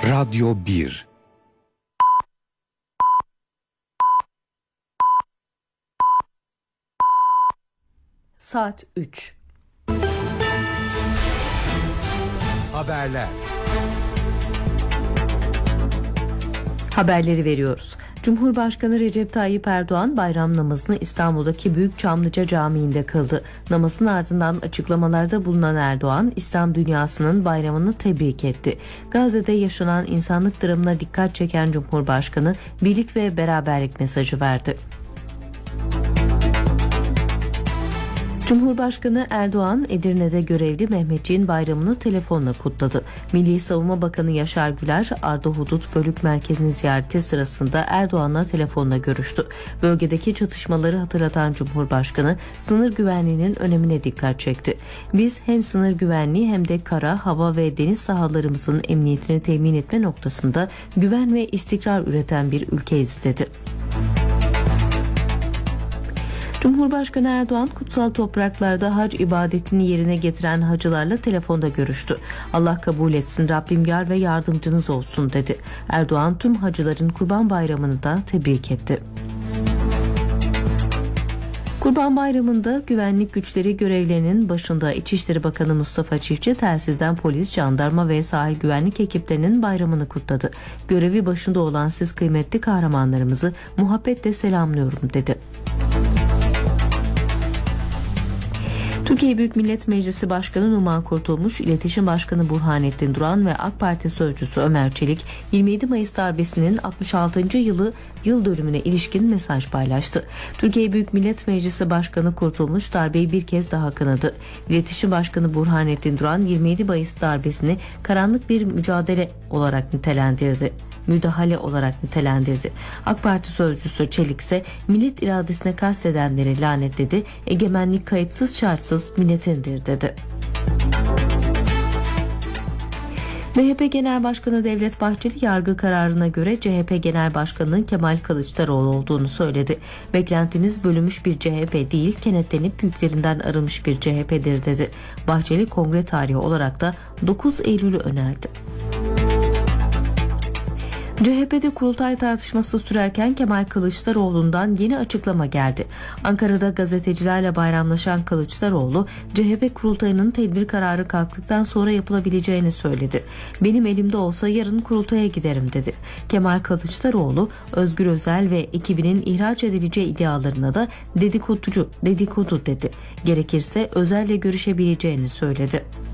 Radyo 1. Saat 3. Haberler. Haberleri veriyoruz. Cumhurbaşkanı Recep Tayyip Erdoğan bayram namazını İstanbul'daki Büyük Çamlıca Camii'nde kıldı. Namazın ardından açıklamalarda bulunan Erdoğan, İslam dünyasının bayramını tebrik etti. Gazze'de yaşanan insanlık dramına dikkat çeken Cumhurbaşkanı, birlik ve beraberlik mesajı verdi. Cumhurbaşkanı Erdoğan, Edirne'de görevli Mehmetçiğin bayramını telefonla kutladı. Milli Savunma Bakanı Yaşar Güler, Arda Hudut Bölük Merkezi'ni ziyareti sırasında Erdoğan'la telefonla görüştü. Bölgedeki çatışmaları hatırlatan Cumhurbaşkanı, sınır güvenliğinin önemine dikkat çekti. Biz hem sınır güvenliği hem de kara, hava ve deniz sahalarımızın emniyetini temin etme noktasında güven ve istikrar üreten bir ülkeyiz dedi. Cumhurbaşkanı Erdoğan, kutsal topraklarda hac ibadetini yerine getiren hacılarla telefonda görüştü. Allah kabul etsin, Rabbim yar ve yardımcınız olsun dedi. Erdoğan, tüm hacıların Kurban Bayramı'nı da tebrik etti. Kurban Bayramı'nda güvenlik güçleri görevlerinin başında İçişleri Bakanı Mustafa Çiftçi, telsizden polis, jandarma ve sahil güvenlik ekiplerinin bayramını kutladı. Görevi başında olan siz kıymetli kahramanlarımızı muhabbetle selamlıyorum dedi. Türkiye Büyük Millet Meclisi Başkanı Numan Kurtulmuş, İletişim Başkanı Burhanettin Duran ve AK Parti Sözcüsü Ömer Çelik, 27 Mayıs darbesinin 66. yıl dönümüne ilişkin mesaj paylaştı. Türkiye Büyük Millet Meclisi Başkanı Kurtulmuş, darbeyi bir kez daha kınadı. İletişim Başkanı Burhanettin Duran, 27 Mayıs darbesini karanlık bir müdahale olarak nitelendirdi. AK Parti Sözcüsü Çelik ise millet iradesine kastedenleri lanetledi. Egemenlik kayıtsız şartsız milletindir dedi. MHP Genel Başkanı Devlet Bahçeli, yargı kararına göre CHP Genel Başkanı'nın Kemal Kılıçdaroğlu olduğunu söyledi. Beklentimiz bölünmüş bir CHP değil, kenetlenip yüklerinden arınmış bir CHP'dir dedi. Bahçeli, kongre tarihi olarak da 9 Eylül'ü önerdi. CHP'de kurultay tartışması sürerken Kemal Kılıçdaroğlu'ndan yeni açıklama geldi. Ankara'da gazetecilerle bayramlaşan Kılıçdaroğlu, CHP kurultayının tedbir kararı kalktıktan sonra yapılabileceğini söyledi. Benim elimde olsa yarın kurultaya giderim dedi. Kemal Kılıçdaroğlu, Özgür Özel ve ekibinin ihraç edileceği iddialarına da dedikodu dedi. Gerekirse Özel'le görüşebileceğini söyledi.